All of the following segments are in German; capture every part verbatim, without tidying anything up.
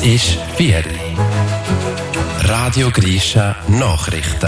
ist vier Uhr. Radio Grisha Nachrichten.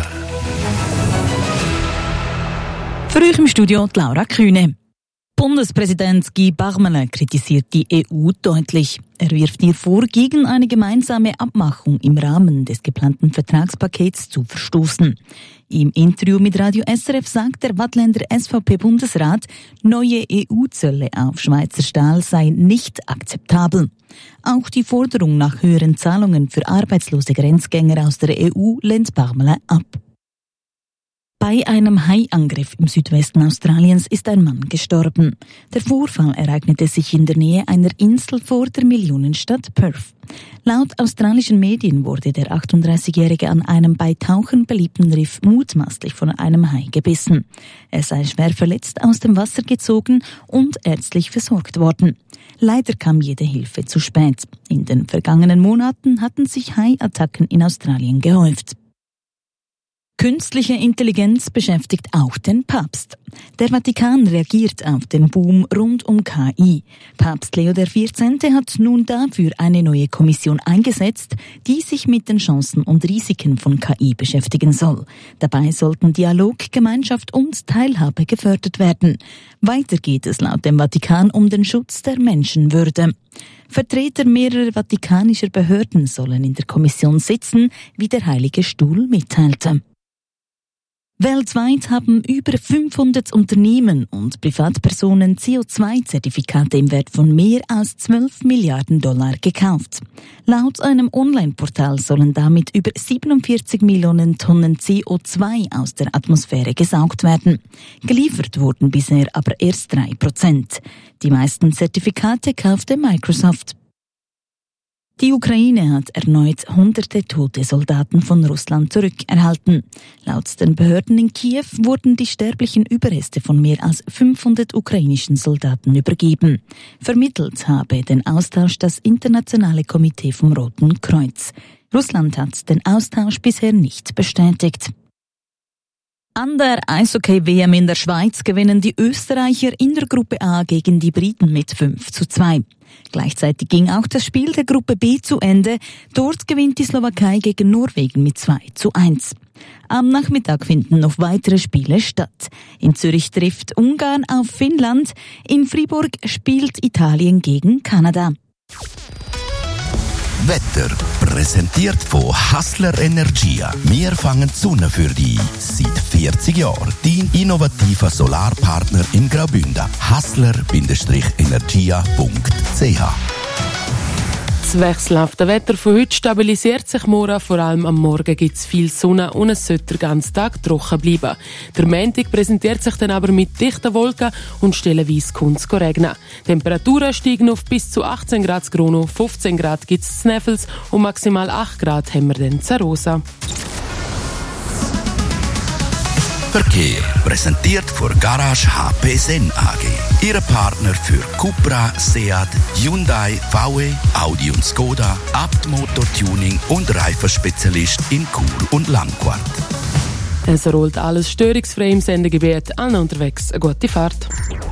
Für euch im Studio die Laura Kühne. Bundespräsident Guy Parmelin kritisiert die E U deutlich. Er wirft ihr vor, gegen eine gemeinsame Abmachung im Rahmen des geplanten Vertragspakets zu verstoßen. Im Interview mit Radio S R F sagt der Waadtländer S V P-Bundesrat, neue E U-Zölle auf Schweizer Stahl seien nicht akzeptabel. Auch die Forderung nach höheren Zahlungen für arbeitslose Grenzgänger aus der E U lehnt Parmelin ab. Bei einem Haiangriff im Südwesten Australiens ist ein Mann gestorben. Der Vorfall ereignete sich in der Nähe einer Insel vor der Millionenstadt Perth. Laut australischen Medien wurde der achtunddreißigjährige an einem bei Tauchen beliebten Riff mutmaßlich von einem Hai gebissen. Er sei schwer verletzt aus dem Wasser gezogen und ärztlich versorgt worden. Leider kam jede Hilfe zu spät. In den vergangenen Monaten hatten sich Haiattacken in Australien gehäuft. Künstliche Intelligenz beschäftigt auch den Papst. Der Vatikan reagiert auf den Boom rund um K I. Papst Leo der vierzehnte hat nun dafür eine neue Kommission eingesetzt, die sich mit den Chancen und Risiken von K I beschäftigen soll. Dabei sollten Dialog, Gemeinschaft und Teilhabe gefördert werden. Weiter geht es laut dem Vatikan um den Schutz der Menschenwürde. Vertreter mehrerer vatikanischer Behörden sollen in der Kommission sitzen, wie der Heilige Stuhl mitteilte. Weltweit haben über fünfhundert Unternehmen und Privatpersonen C O zwei Zertifikate im Wert von mehr als zwölf Milliarden Dollar gekauft. Laut einem Online-Portal sollen damit über siebenundvierzig Millionen Tonnen C O zwei aus der Atmosphäre gesaugt werden. Geliefert wurden bisher aber erst drei Prozent. Die meisten Zertifikate kaufte Microsoft. Die Ukraine hat erneut hunderte tote Soldaten von Russland zurückerhalten. Laut den Behörden in Kiew wurden die sterblichen Überreste von mehr als fünfhundert ukrainischen Soldaten übergeben. Vermittelt habe den Austausch das Internationale Komitee vom Roten Kreuz. Russland hat den Austausch bisher nicht bestätigt. An der Eishockey-W M in der Schweiz gewinnen die Österreicher in der Gruppe A gegen die Briten mit fünf zu zwei. Gleichzeitig ging auch das Spiel der Gruppe B zu Ende. Dort gewinnt die Slowakei gegen Norwegen mit zwei zu eins. Am Nachmittag finden noch weitere Spiele statt. In Zürich trifft Ungarn auf Finnland. In Fribourg spielt Italien gegen Kanada. Wetter präsentiert von Hassler Energia. Wir fangen die Sonne für dich. Seit vierzig Jahren. Dein innovativer Solarpartner in Graubünden. hassler Energia punkt c h. Das wechselhafte Wetter von heute stabilisiert sich morgen. Vor allem am Morgen gibt es viel Sonne und es sollte den ganzen Tag trocken bleiben. Der Montag präsentiert sich dann aber mit dichten Wolken und stellenweise kann es regnen. Temperaturen steigen auf bis zu achtzehn Grad Grono, fünfzehn Grad gibt es Sneffels und maximal acht Grad haben wir dann Zarosa. Verkehr präsentiert von Garage H P Sen A G. Ihre Partner für Cupra, Seat, Hyundai, V W, Audi und Skoda, Abt Motortuning und Reifenspezialist in Chur und Langquart. Es rollt alles störungsfrei im Sendegebiet. Allen unterwegs eine gute Fahrt.